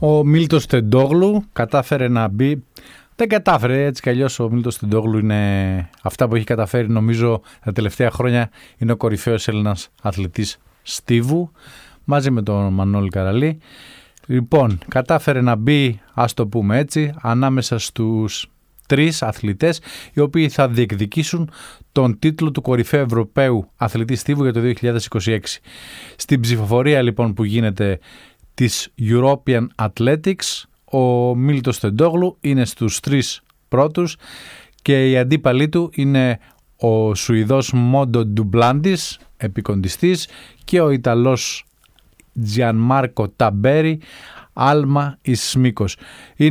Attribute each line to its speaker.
Speaker 1: Ο Μίλτος Τεντόγλου κατάφερε να μπει. Δεν κατάφερε, έτσι κι αλλιώς ο Μίλτος Τεντόγλου είναι αυτά που έχει καταφέρει, νομίζω τα τελευταία χρόνια. Είναι ο κορυφαίος Έλληνας αθλητής στίβου μαζί με τον Μανώλη Καραλή. Λοιπόν, κατάφερε να μπει, ας το πούμε έτσι, ανάμεσα στους 3 αθλητές οι οποίοι θα διεκδικήσουν τον τίτλο του κορυφαίου Ευρωπαίου αθλητή στίβου για το 2026. Στην ψηφοφορία λοιπόν που γίνεται της European Athletics, ο Μίλτος Τεντόγλου είναι στους 3 πρώτους και οι αντίπαλοι του είναι ο Σουηδός Μόντο Ντουμπλάντης, επικοντιστής, και ο Ιταλός Τζιανμάρκο Ταμπέρι, άλμα εις μήκος.